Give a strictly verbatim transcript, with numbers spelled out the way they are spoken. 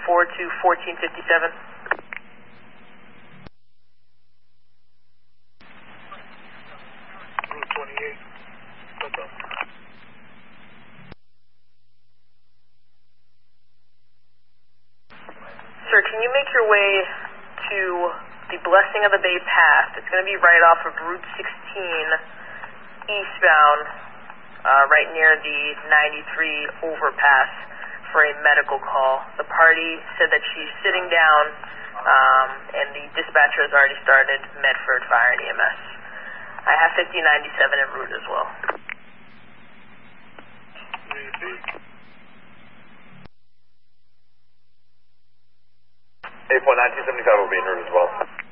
four to fourteen fifty-seven. Route twenty-eight. What's up? Sir, can you make your way to the Blessing of the Bay Path? It's going to be right off of Route sixteen, eastbound, uh, right near the ninety-three overpass for a medical call. The party said that she's sitting down, um, and the dispatcher has already started Medford Fire and E M S. I have fifty ninety-seven en route as well. eight point nine two seventy-five will be en route as well.